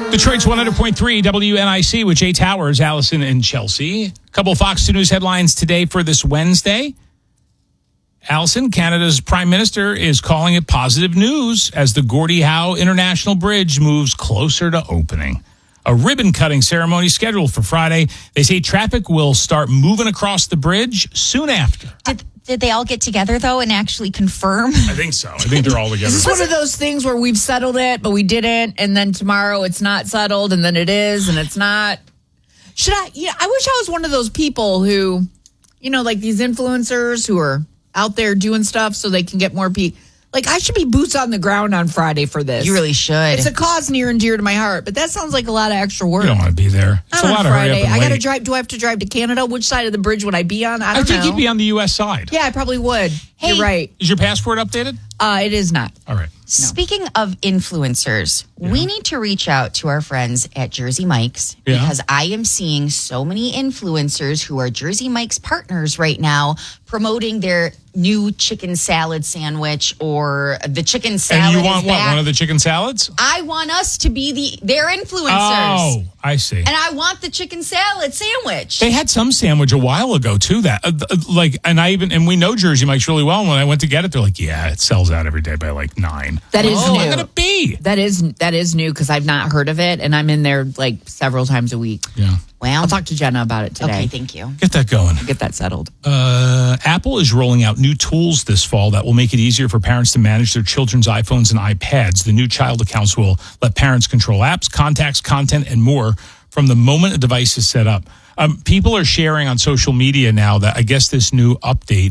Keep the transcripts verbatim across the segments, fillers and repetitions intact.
Detroit's one hundred point three W N I C with Jay Towers, Allison, and Chelsea. A couple of Fox two News headlines today for this Wednesday. Allison, Canada's Prime Minister, is calling it positive news as the Gordie Howe International Bridge moves closer to opening. A ribbon-cutting ceremony scheduled for Friday. They say traffic will start moving across the bridge soon after. Did, did they all get together, though, and actually confirm? I think so. I think they're all together. Is this one of those things where we've settled it, but we didn't, and then tomorrow it's not settled, and then it is, and it's not? Should I? Yeah, I wish I was one of those people who, you know, like these influencers who are out there doing stuff so they can get more people. Like, I should be boots on the ground on Friday for this. You really should. It's a cause near and dear to my heart, but that sounds like a lot of extra work. You don't want to be there. It's Not a lot on of hurry up Friday. and I got to wait. drive. Do I have to drive to Canada? Which side of the bridge would I be on? I don't I think know. you'd be on the U S side. Yeah, I probably would. Hey. You're right. Is your passport updated? Uh, it is not. All right. Speaking of influencers, yeah. we need to reach out to our friends at Jersey Mike's yeah. because I am seeing so many influencers who are Jersey Mike's partners right now promoting their new chicken salad sandwich or the chicken salad. And you want is what? back. One of the chicken salads? I want us to be the their influencers. Oh, I see. And I want the chicken salad sandwich. They had some sandwich a while ago too. That uh, uh, like, and I even and we know Jersey Mike's really well. And when I went to get it, they're like, "Yeah, it sells out every day by like nine." That is oh, new. How could it be? That is that is new because I've not heard of it, and I'm in there like several times a week. Yeah. Well, I'll talk to Jenna about it today. Okay, thank you. Get that going. Get that settled. Uh, Apple is rolling out new tools this fall that will make it easier for parents to manage their children's iPhones and iPads. The new child accounts will let parents control apps, contacts, content, and more from the moment a device is set up. Um, people are sharing on social media now that I guess this new update,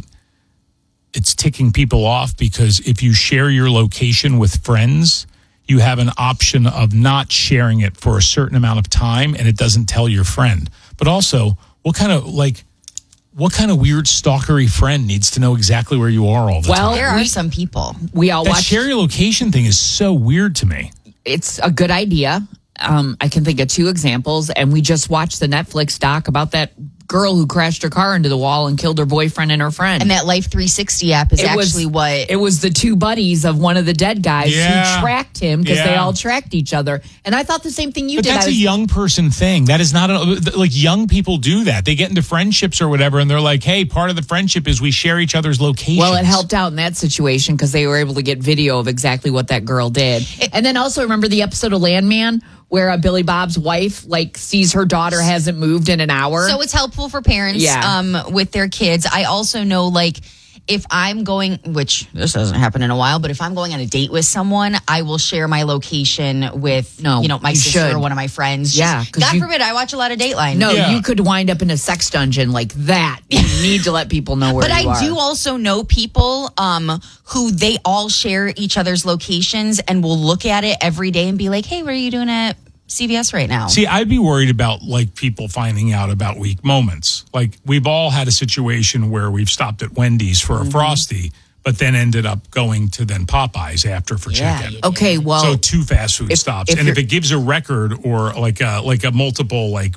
it's ticking people off because if you share your location with friends, you have an option of not sharing it for a certain amount of time and it doesn't tell your friend. But also, what kind of like what kind of weird stalkery friend needs to know exactly where you are all the Well, time? There are we- some people. We all That watch. share your location thing is so weird to me. It's a good idea. Um, I can think of two examples, and we just watched the Netflix doc about that girl who crashed her car into the wall and killed her boyfriend and her friend. And that Life three sixty app is It was- actually what... It was the two buddies of one of the dead guys Yeah. who tracked him because they Yeah. all tracked each other. And I thought the same thing you But did. that's I a was, young person thing. That is not a, like young people do that. They get into friendships or whatever, and they're like, "Hey, part of the friendship is we share each other's locations." Well, it helped out in that situation because they were able to get video of exactly what that girl did. And then also remember the episode of Landman where uh, Billy Bob's wife like sees her daughter hasn't moved in an hour. So it's helpful for parents Yeah. um, with their kids. I also know, like, if I'm going, which this hasn't happened in a while, but if I'm going on a date with someone, I will share my location with, No, you know, my you sister should. or one of my friends. Yeah, Just- 'cause God you- forbid, I watch a lot of Dateline. no, Yeah. you could wind up in a sex dungeon like that. You need to let people know where But you I are. do also know people um, who they all share each other's locations and will look at it every day and be like, "Hey, what are you doing at C V S right now?" See, I'd be worried about like people finding out about weak moments. Like we've all had a situation where we've stopped at Wendy's for a Mm-hmm. Frosty, but then ended up going to then Popeyes after for Yeah, chicken. you Okay, well, So two fast food if- stops, if and if you're- it gives a record or like a like a multiple like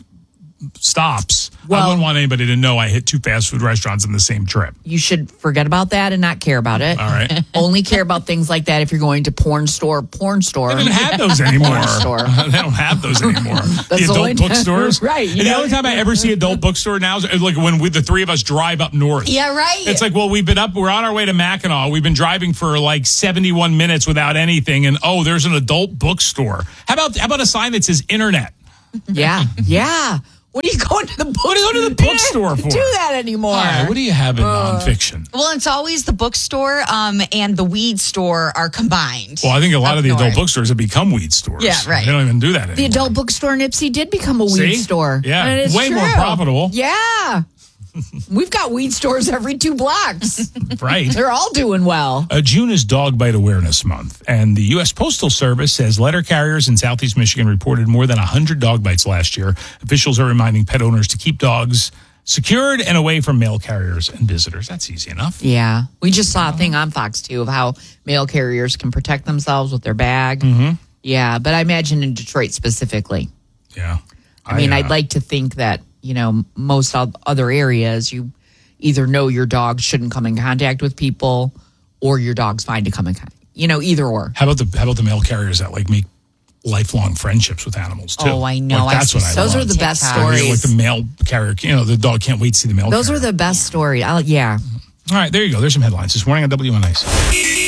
stops, I Well- wouldn't want anybody to know I hit two fast food restaurants in the same trip. you should forget about that and not care about it. All right. Only care about things like that if you're going to porn store, porn store. They don't have those anymore. store. They don't have those anymore. the the adult only- bookstores, Right, you And the know- only time I ever see adult bookstore now is like when we, the three of us drive up north. Yeah, right. It's like, well, we've been up, we're on our way to Mackinac. We've been driving for like seventy-one minutes without anything, and oh, there's an adult bookstore. How about how about a sign that says internet? Yeah, yeah. What are you going to the book? What are you going to the bookstore for? Do that anymore. All right, what do you have in nonfiction? Well, it's always the bookstore um, and the weed store are combined. Well, I think a lot up of the north. adult bookstores have become weed stores. Yeah, right. They don't even do that anymore. The adult bookstore in Ipsy did become a weed See? store. Yeah, And it's way more true. profitable. Yeah. We've got weed stores every two blocks. Right. They're all doing well. Uh, June is Dog Bite Awareness Month, and the U S Postal Service says letter carriers in Southeast Michigan reported more than one hundred dog bites last year. Officials are reminding pet owners to keep dogs secured and away from mail carriers and visitors. That's easy enough. Yeah. We just saw a thing on Fox two of how mail carriers can protect themselves with their bag. Mm-hmm. Yeah, but I imagine in Detroit specifically. Yeah. I mean, uh, I'd like to think that, you know, most of other areas, you either know your dog shouldn't come in contact with people or your dog's fine to come in contact. You know, either or. How about the how about the mail carriers that like make lifelong friendships with animals too. Oh, I know. Like, that's I what I Those love. are the best TikTok. stories. Like the mail carrier, you know, the dog can't wait to see the mail Those carrier. are the best stories. I'll, yeah. All right, there you go. There's some headlines this morning on W N I C.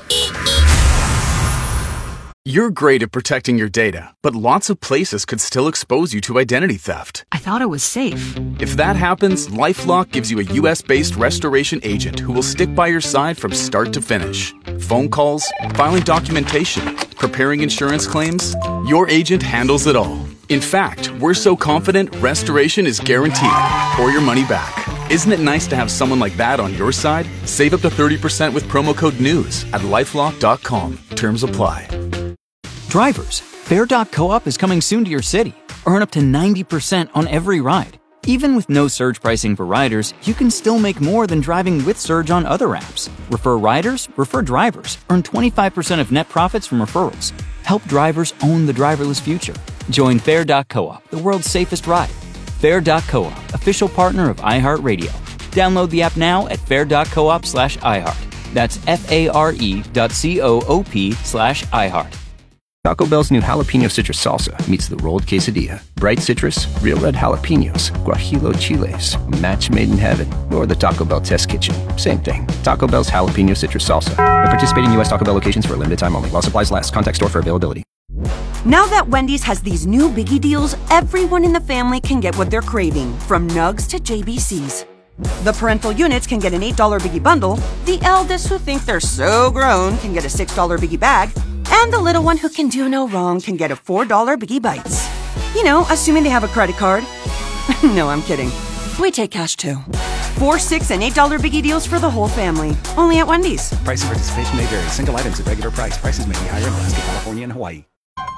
You're great at protecting your data, but lots of places could still expose you to identity theft. I thought it was safe. If that happens, LifeLock gives you a U S-based restoration agent who will stick by your side from start to finish. Phone calls, filing documentation, preparing insurance claims, your agent handles it all. In fact, we're so confident restoration is guaranteed or your money back. Isn't it nice to have someone like that on your side? Save up to thirty percent with promo code NEWS at lifelock dot com. Terms apply. Drivers, Fair dot coop is coming soon to your city. Earn up to ninety percent on every ride. Even with no surge pricing for riders, you can still make more than driving with Surge on other apps. Refer riders, refer drivers. Earn twenty-five percent of net profits from referrals. Help drivers own the driverless future. Join Fair dot coop, the world's safest ride. Fair dot coop, official partner of iHeartRadio. Download the app now at fair dot coop slash iHeart. That's F-A-R-E dot C-O-O-P slash iHeart. Taco Bell's new jalapeno citrus salsa meets the rolled quesadilla. Bright citrus, real red jalapenos, guajillo chiles, a match made in heaven, or the Taco Bell test kitchen. Same thing. Taco Bell's jalapeno citrus salsa. At participating U S Taco Bell locations for a limited time only. While supplies last. Contact store for availability. Now that Wendy's has these new biggie deals, everyone in the family can get what they're craving, from nugs to J B Cs. The parental units can get an eight dollar biggie bundle, the eldest who think they're so grown can get a six dollar biggie bag, and the little one who can do no wrong can get a four dollar biggie bites. You know, assuming they have a credit card. No, I'm kidding. We take cash too. Four, six, and eight dollar biggie deals for the whole family. Only at Wendy's. Price and participation may vary. Single items at regular price. Prices may be higher in Alaska, California, and Hawaii.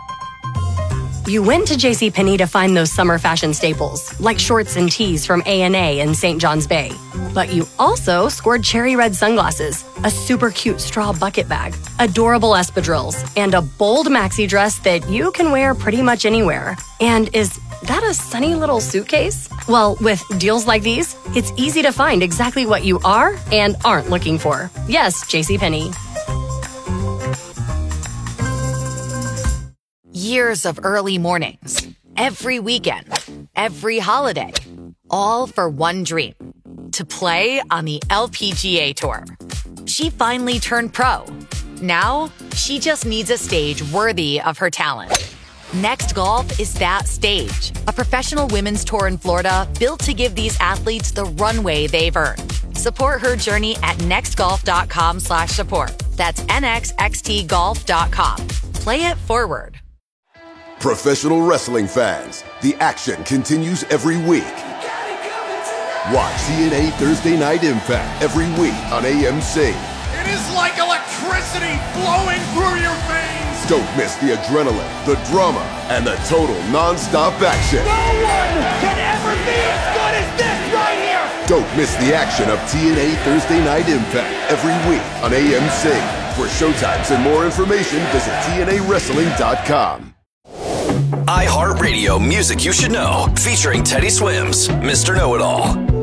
You went to JCPenney to find those summer fashion staples, like shorts and tees from A and A in Saint John's Bay. But you also scored cherry red sunglasses, a super cute straw bucket bag, adorable espadrilles, and a bold maxi dress that you can wear pretty much anywhere. And is that a sunny little suitcase? Well, with deals like these, it's easy to find exactly what you are and aren't looking for. Yes, JCPenney. Years of early mornings, every weekend, every holiday, all for one dream, to play on the L P G A Tour. She finally turned pro. Now, she just needs a stage worthy of her talent. Next Golf is that stage, a professional women's tour in Florida built to give these athletes the runway they've earned. Support her journey at nextgolf.com slash support. That's N X X T golf dot com. Play it forward. Professional wrestling fans, the action continues every week. Watch T N A Thursday Night Impact every week on A M C. It is like electricity flowing through your veins. Don't miss the adrenaline, the drama, and the total non-stop action. No one can ever be as good as this right here. Don't miss the action of T N A Thursday Night Impact every week on A M C. For showtimes and more information, visit T N A wrestling dot com. iHeartRadio Music You Should Know, featuring Teddy Swims, Mister Know-It-All.